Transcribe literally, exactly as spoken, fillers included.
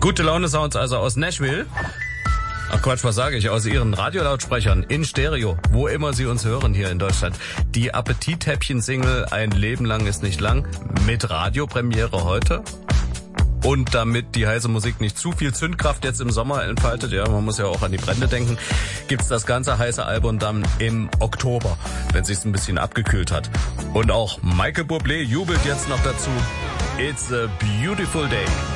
Gute Laune Sounds also aus Nashville. Ach Quatsch, was sage ich? Aus Ihren Radiolautsprechern in Stereo, wo immer Sie uns hören hier in Deutschland. Die Appetithäppchen-Single Ein Leben lang ist nicht lang mit Radiopremiere heute. Und damit die heiße Musik nicht zu viel Zündkraft jetzt im Sommer entfaltet, ja, man muss ja auch an die Brände denken, gibt's das ganze heiße Album dann im Oktober, wenn sich's ein bisschen abgekühlt hat. Und auch Michael Bublé jubelt jetzt noch dazu. It's a beautiful day.